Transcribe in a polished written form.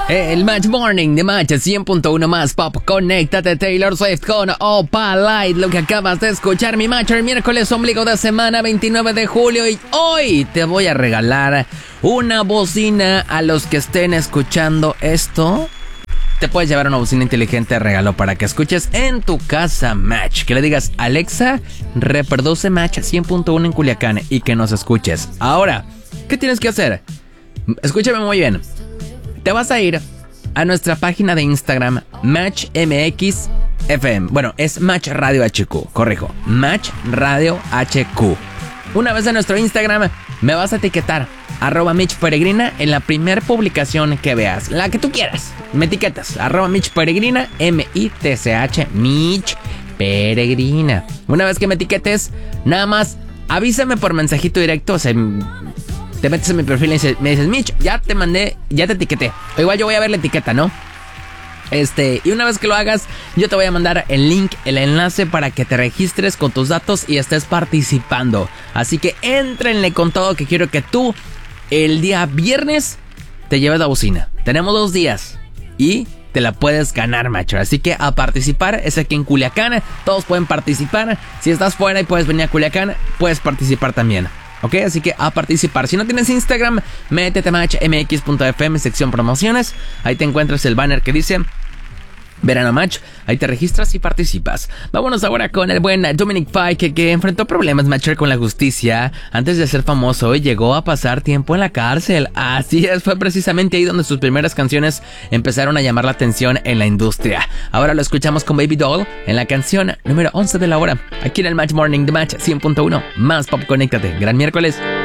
El Match Morning de Match 100.1 más pop. Conéctate, Taylor Swift con Opal Light. Lo que acabas de escuchar, mi Match, el miércoles ombligo de semana 29 de julio. Y hoy te voy a regalar una bocina a los que estén escuchando esto. Te puedes llevar una bocina inteligente de regalo para que escuches en tu casa Match. Que le digas, Alexa, reproduce Match 100.1 en Culiacán y que nos escuches. Ahora, ¿qué tienes que hacer? Escúchame muy bien. Te vas a ir a nuestra página de Instagram, Match MX FM. Bueno, es Match Radio HQ, corrijo. Match Radio HQ. Una vez en nuestro Instagram, me vas a etiquetar @Mitch Peregrina en la primer publicación que veas. La que tú quieras. Me etiquetas @Mitch Peregrina, MITCH, Mitch Peregrina. Una vez que me etiquetes, nada más avísame por mensajito directo. O sea, te metes en mi perfil y me dices, Mitch, ya te mandé, ya te etiqueté. O igual yo voy a ver la etiqueta, ¿no? Y una vez que lo hagas, yo te voy a mandar el link, el enlace para que te registres con tus datos y estés participando. Así que éntrenle con todo, que quiero que tú el día viernes te lleves la bocina. Tenemos 2 días y te la puedes ganar, macho. Así que a participar, es aquí en Culiacán. Todos pueden participar. Si estás fuera y puedes venir a Culiacán, puedes participar también. Ok, así que a participar. Si no tienes Instagram, métete a matchmx.fm, sección promociones. Ahí te encuentras el banner que dice Verano Match. Ahí te registras y participas. Vámonos ahora con el buen Dominic Fike, que enfrentó problemas, Matcher, con la justicia. Antes de ser famoso, llegó a pasar tiempo en la cárcel. Así es, fue precisamente ahí donde sus primeras canciones empezaron a llamar la atención en la industria. Ahora lo escuchamos con Baby Doll en la canción número 11 de la hora. Aquí en el Match Morning de Match 100.1. Más pop, conéctate. Gran miércoles.